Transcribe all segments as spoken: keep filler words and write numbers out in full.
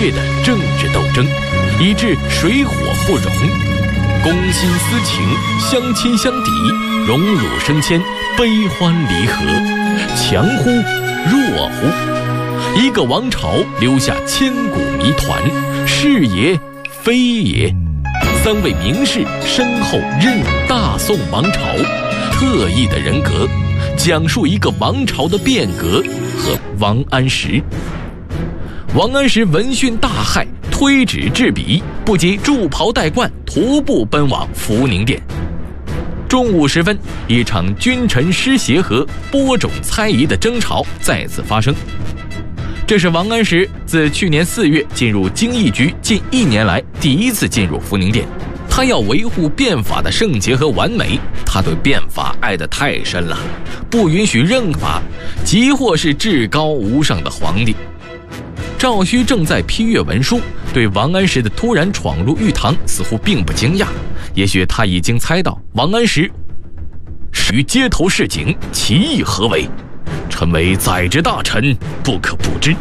烈的政治斗争，以致水火不容，公心私情，相亲相抵，荣辱升迁，悲欢离合，强乎弱乎。一个王朝留下千古谜团，是也非也。三位名士身后任大宋王朝，特异的人格，讲述一个王朝的变革和王安石。王安石闻讯大骇，推旨治彼，不及束袍带冠，徒步奔往福宁殿。中午时分，一场君臣失协和、播种猜疑的争吵再次发生。这是王安石自去年四月进入经义局近一年来第一次进入福宁殿。他要维护变法的圣洁和完美，他对变法爱得太深了，不允许任法，即或是至高无上的皇帝。赵顼正在批阅文书，对王安石的突然闯入御堂似乎并不惊讶，也许他已经猜到王安石于街头示警，其意何为？臣为宰之大臣，不可不知。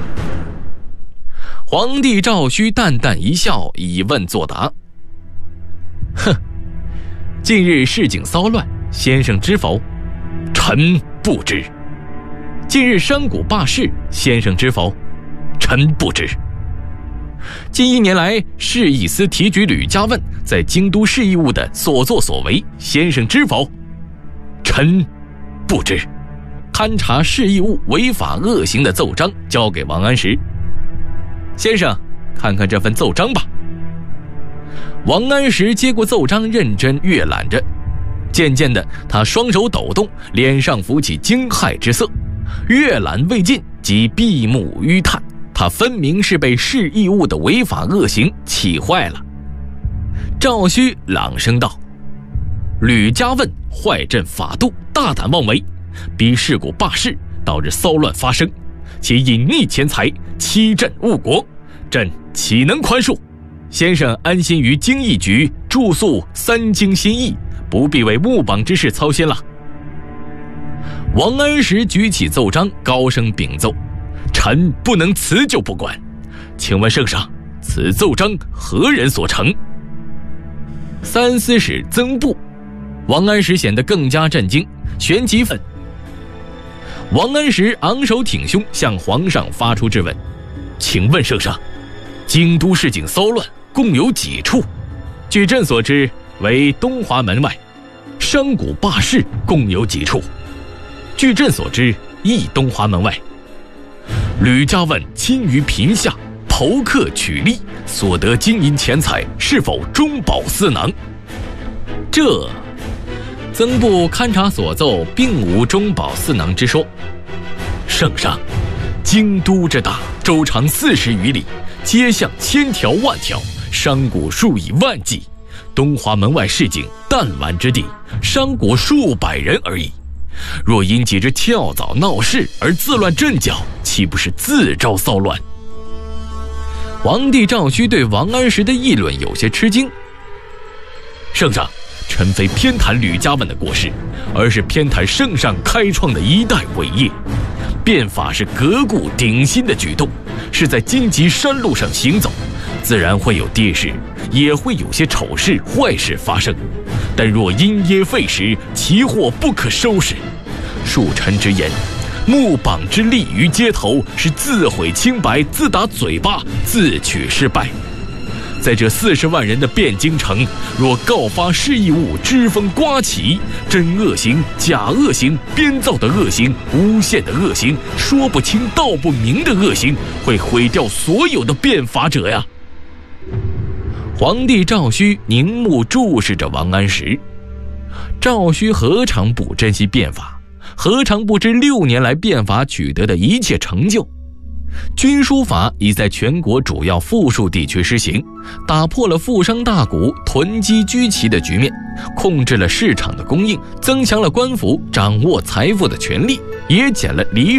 皇帝赵顼淡淡一笑，以问作答。哼，近日市井骚乱，先生知否？臣不知。近日山谷罢市，先生知否？臣不知。近一年来，市议司提举吕家问在京都市议务的所作所为，先生知否？臣不知。勘察市议务违法恶行的奏章交给王安石，先生，看看这份奏章吧。王安石接过奏章，认真阅览着。渐渐的，他双手抖动，脸上浮起惊骇之色。阅览未尽，即闭目吁叹。他分明是被市议务的违法恶行气坏了。赵顼朗声道：“吕家问坏朕法度，大胆妄为，逼市谷罢市，导致骚乱发生，其隐匿钱财，欺朕误国，朕岂能宽恕？先生安心于经义局住宿三经心意，不必为木榜之事操心了。”王安石举起奏章，高声禀奏：“臣不能辞就不管，请问圣上，此奏章何人所呈？”三司使曾布。王安石显得更加震惊，旋即愤。王安石昂首挺胸，向皇上发出质问：“请问圣上，京都市井骚乱共有几处？据朕所知，为东华门外。山谷罢市共有几处？据朕所知，亦东华门外。吕家问亲于贫下，刨克取利，所得金银钱财是否中饱私囊？”这曾布勘察所奏，并无中饱私囊之说。圣上，京都之大，周长四十余里，街巷千条万条，商贾数以万计。东华门外市井弹丸之地，商贾数百人而已。若因几只跳蚤闹事而自乱阵脚，岂不是自招骚乱？皇帝赵顼对王安石的议论有些吃惊。圣上，臣非偏袒吕家问的过失，而是偏袒圣上开创的一代伟业。变法是革故鼎新的举动，是在荆棘山路上行走，自然会有跌势，也会有些丑事坏事发生。但若因噎废食，其祸不可收拾。恕臣直言，木榜之立于街头，是自毁清白，自打嘴巴，自取失败。在这四十万人的汴京城，若告发市议务之风刮起，真恶行、假恶行、编造的恶行、诬陷的恶行、说不清道不明的恶行，会毁掉所有的变法者呀！皇帝赵顼凝目注视着王安石。赵顼何尝不珍惜变法，何尝不知六年来变法取得的一切成就？军书法已在全国主要富庶地区施行，打破了富商大贾囤积居奇的局面，控制了市场的供应，增强了官府掌握财富的权力，也减了离